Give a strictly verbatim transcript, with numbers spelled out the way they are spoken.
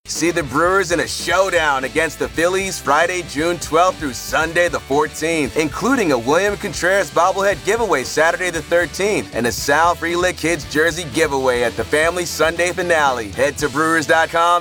See the Brewers in a showdown against the Phillies Friday, June twelfth through Sunday the fourteenth, including a William Contreras bobblehead giveaway Saturday the thirteenth and a Sal Frelick Kids jersey giveaway at the Family Sunday finale. Head to Brewers dot com